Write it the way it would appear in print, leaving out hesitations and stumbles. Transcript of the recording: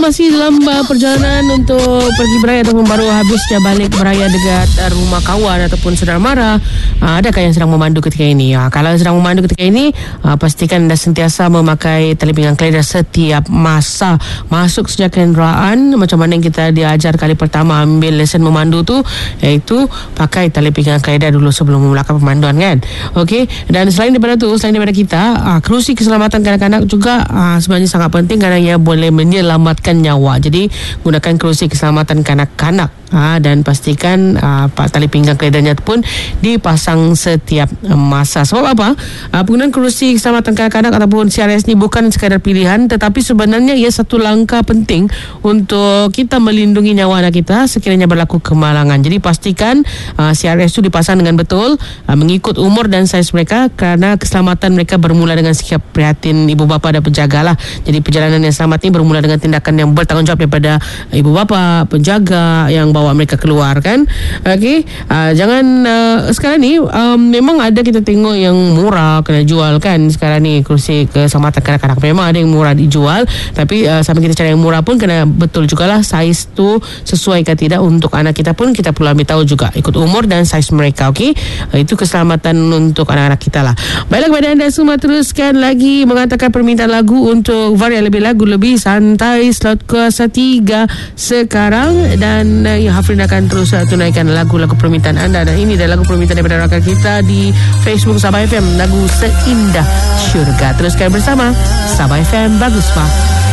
masih dalam perjalanan untuk pergi beraya ataupun baru habisnya balik beraya dekat rumah kawan ataupun saudara mara. Adakah yang sedang memandu ketika ini? Kalau sedang memandu ketika ini, pastikan anda sentiasa memakai tali pinggang keledar setiap masa masuk sejak kenderaan. Macam mana yang kita diajar kali pertama ambil lesen memandu tu, iaitu pakai tali pinggang keledar dulu sebelum memulakan pemanduan, kan? Okey. Dan selain daripada kita, kerusi keselamatan kanak-kanak juga sebenarnya sangat penting kerana ia boleh menyelamatkan nyawa. Jadi gunakan kerusi keselamatan kanak-kanak dan pastikan tali pinggang keledarnya pun dipasang setiap masa. Sebab apa? Penggunaan kerusi keselamatan kanak-kanak ataupun CRS ni bukan sekadar pilihan, tetapi sebenarnya ia satu langkah penting untuk kita melindungi nyawa anak kita sekiranya berlaku kemalangan. Jadi pastikan CRS itu dipasang dengan betul, mengikut umur dan saiz mereka, kerana keselamatan mereka bermula dengan sikap prihatin ibu bapa dan penjaga lah. Jadi perjalanan yang selamat ini bermula dengan tindakan yang bertanggungjawab daripada ibu bapa, penjaga yang bawa mereka keluar, kan? Okey, jangan sekarang ni memang ada kita tengok yang murah kena jual, kan? Sekarang ni kerusi keselamatan kanak-kanak memang ada yang murah dijual, tapi sambil kita cari yang murah pun kena betul jugalah saiz tu sesuai ke tidak untuk anak kita pun kita perlu ambil tahu juga ikut umur dan saiz mereka. Okey, itu keselamatan untuk anak-anak kita lah. Baiklah, kepada anda semua, teruskan lagi mengatakan permintaan lagu untuk varian lebih lagu lebih santai slot kuasa 3 sekarang, dan Hafrin akan terus tunaikan lagu-lagu permintaan anda. Dan ini adalah lagu permintaan daripada rakan kita di Facebook Sabah FM, lagu Seindah Syurga. Teruskan bersama Sabah FM. Bagus, Pak.